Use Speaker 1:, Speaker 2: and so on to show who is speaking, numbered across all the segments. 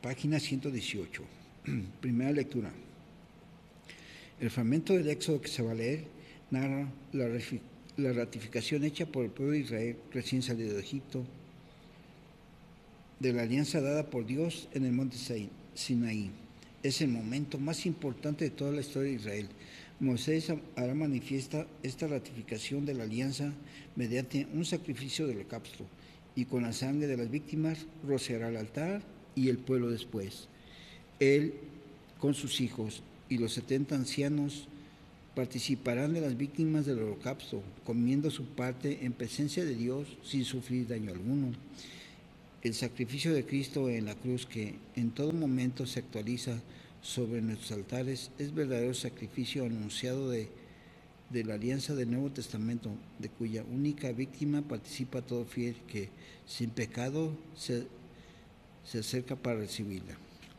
Speaker 1: Página 118. Primera lectura. El fragmento del Éxodo que se va a leer narra la ratificación hecha por el pueblo de Israel recién salido de Egipto, de la alianza dada por Dios en el monte Sinaí. Es el momento más importante de toda la historia de Israel. Moisés hará manifiesta esta ratificación de la alianza mediante un sacrificio de holocausto, y con la sangre de las víctimas rociará el altar y el pueblo después. Él, con sus hijos y los 70 ancianos, participarán de las víctimas del holocausto, comiendo su parte en presencia de Dios sin sufrir daño alguno. El sacrificio de Cristo en la cruz, que en todo momento se actualiza sobre nuestros altares, es verdadero sacrificio anunciado de la alianza del Nuevo Testamento, de cuya única víctima participa todo fiel que, sin pecado, se acerca para recibirla.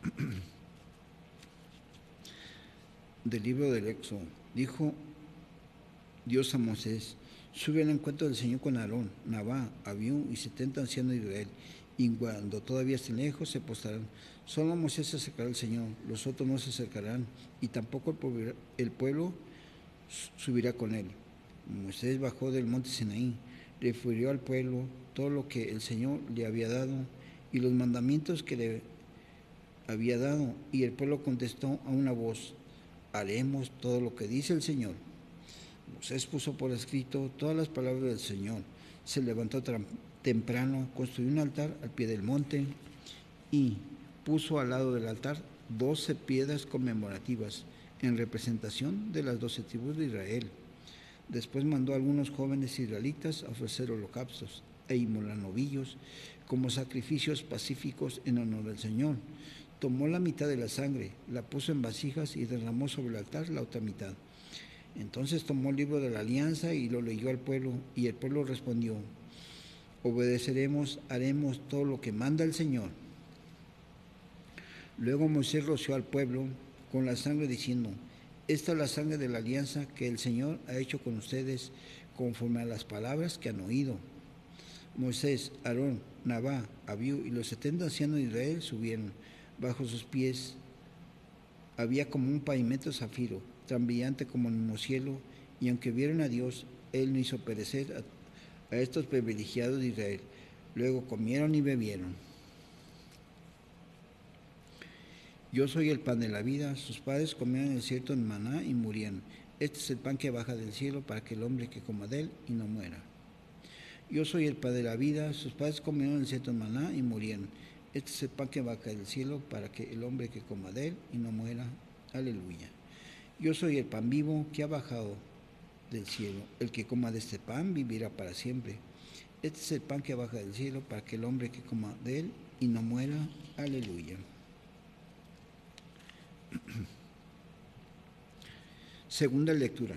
Speaker 1: Del libro del Éxodo. Dijo Dios a Moisés: sube al encuentro del Señor con Aarón, Nabá, Abiú y 70 ancianos de Israel, y cuando todavía estén lejos se postrarán. Solo Moisés se acercará al Señor, los otros no se acercarán, y tampoco el pueblo subirá con él. Moisés bajó del monte Sinaí, refirió al pueblo todo lo que el Señor le había dado y los mandamientos que le había dado, y el pueblo contestó a una voz: haremos todo lo que dice el Señor. Moisés puso por escrito todas las palabras del Señor. Se levantó temprano, construyó un altar al pie del monte y puso al lado del altar 12 piedras conmemorativas en representación de las 12 tribus de Israel. Después mandó a algunos jóvenes israelitas a ofrecer holocaustos e inmolar novillos como sacrificios pacíficos en honor del Señor. Tomó la mitad de la sangre, la puso en vasijas y derramó sobre el altar la otra mitad. Entonces tomó el libro de la alianza y lo leyó al pueblo, y el pueblo respondió: obedeceremos, haremos todo lo que manda el Señor. Luego Moisés roció al pueblo con la sangre, diciendo: esta es la sangre de la alianza que el Señor ha hecho con ustedes, conforme a las palabras que han oído. Moisés, Aarón, Nabá, Abiú y los 70 ancianos de Israel subieron. Bajo sus pies había como un pavimento de zafiro, tan brillante como el mismo cielo, y aunque vieron a Dios, Él no hizo perecer a estos privilegiados de Israel. Luego comieron y bebieron. Yo soy el pan de la vida. Sus padres comieron en el desierto en maná y murieron. Este es el pan que baja del cielo para que el hombre que coma de él y no muera. Yo soy el pan de la vida. Sus padres comieron en el desierto en maná y murieron. Este es el pan que baja del cielo para que el hombre que coma de él y no muera. Aleluya. Yo soy el pan vivo que ha bajado del cielo. El que coma de este pan vivirá para siempre. Este es el pan que baja del cielo para que el hombre que coma de él y no muera. Aleluya. Segunda lectura.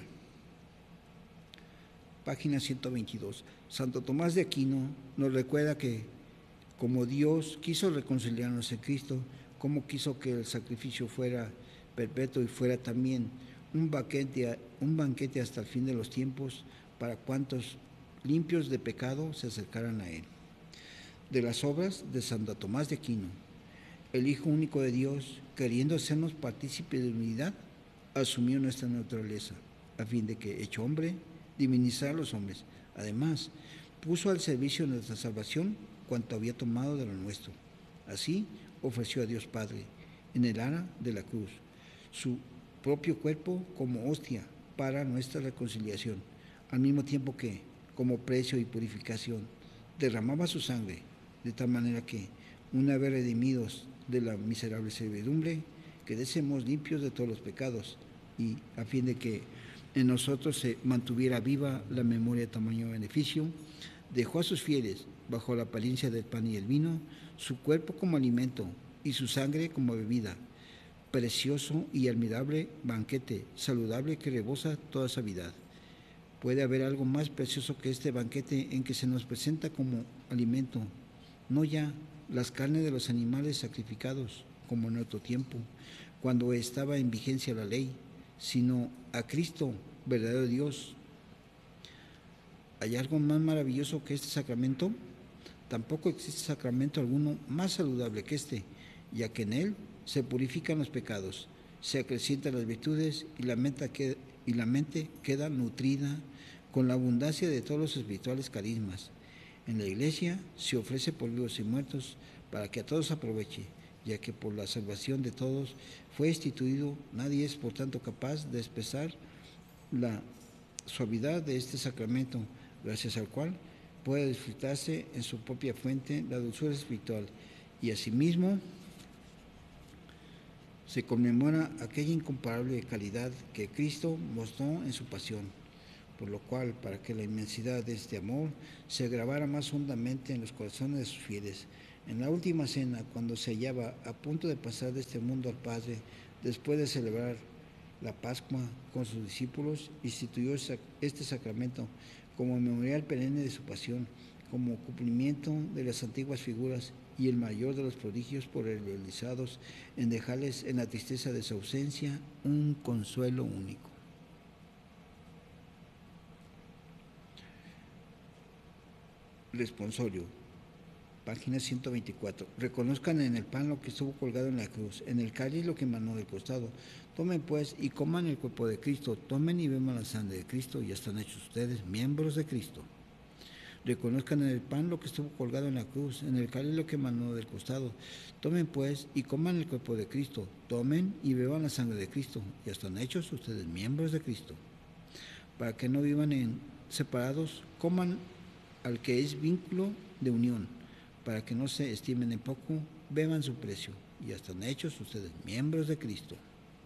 Speaker 1: Página 122. Santo Tomás de Aquino nos recuerda que, como Dios quiso reconciliarnos en Cristo, como quiso que el sacrificio fuera perpetuo y fuera también un banquete hasta el fin de los tiempos para cuantos limpios de pecado se acercaran a Él. De las obras de Santo Tomás de Aquino. El Hijo único de Dios, queriendo hacernos partícipes de unidad, asumió nuestra naturaleza, a fin de que, hecho hombre, divinizara a los hombres. Además, puso al servicio de nuestra salvación cuanto había tomado de lo nuestro. Así ofreció a Dios Padre, en el ara de la cruz, su propio cuerpo como hostia para nuestra reconciliación, al mismo tiempo que, como precio y purificación, derramaba su sangre, de tal manera que, una vez redimidos de la miserable servidumbre, quedásemos limpios de todos los pecados, y a fin de que en nosotros se mantuviera viva la memoria de tamaño beneficio, dejó a sus fieles, bajo la apariencia del pan y el vino, su cuerpo como alimento y su sangre como bebida, precioso y admirable banquete, saludable, que rebosa toda sabiedad. ¿Puede haber algo más precioso que este banquete en que se nos presenta como alimento, no ya las carnes de los animales sacrificados, como en otro tiempo, cuando estaba en vigencia la ley, sino a Cristo, verdadero Dios? ¿Hay algo más maravilloso que este sacramento? Tampoco existe sacramento alguno más saludable que este, ya que en él se purifican los pecados, se acrecientan las virtudes y la mente queda nutrida con la abundancia de todos los espirituales carismas. En la Iglesia se ofrece por vivos y muertos para que a todos aproveche, ya que por la salvación de todos fue instituido. Nadie es por tanto capaz de expresar la suavidad de este sacramento, gracias al cual puede disfrutarse en su propia fuente la dulzura espiritual, y asimismo se conmemora aquella incomparable calidad que Cristo mostró en su pasión, por lo cual, para que la inmensidad de este amor se grabara más hondamente en los corazones de sus fieles, en la última cena, cuando se hallaba a punto de pasar de este mundo al Padre, después de celebrar la Pascua con sus discípulos, instituyó este sacramento como memorial perenne de su pasión, como cumplimiento de las antiguas figuras y el mayor de los prodigios por él realizados, en dejarles en la tristeza de su ausencia un consuelo único. Responsorio, página 124. Reconozcan en el pan lo que estuvo colgado en la cruz, en el cáliz lo que emanó del costado. Tomen pues y coman el cuerpo de Cristo, tomen y beban la sangre de Cristo, y ya están hechos ustedes miembros de Cristo. Reconozcan en el pan lo que estuvo colgado en la cruz, en el cáliz lo que emanó del costado. Tomen pues y coman el cuerpo de Cristo, tomen y beban la sangre de Cristo, ya están hechos ustedes miembros de Cristo. Para que no vivan separados, coman al que es vínculo de unión, para que no se estimen en poco, beban su precio, y ya están hechos ustedes miembros de Cristo.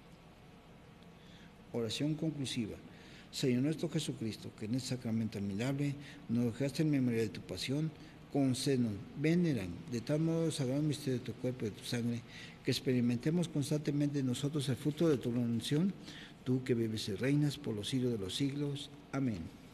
Speaker 1: Oración conclusiva. Señor nuestro Jesucristo, que en este sacramento admirable nos dejaste en memoria de tu pasión, concédenos, veneran de tal modo el sagrado misterio de tu cuerpo y de tu sangre, que experimentemos constantemente en nosotros el fruto de tu redención, tú que vives y reinas por los siglos de los siglos. Amén.